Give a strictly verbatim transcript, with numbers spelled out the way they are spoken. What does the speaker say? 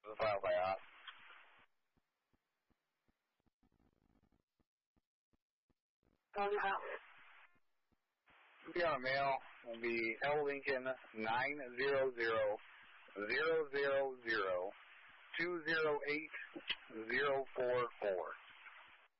the file by off. On your file. Be on a mail will be L Lincoln nine zero zero zero zero zero two zero eight zero four four.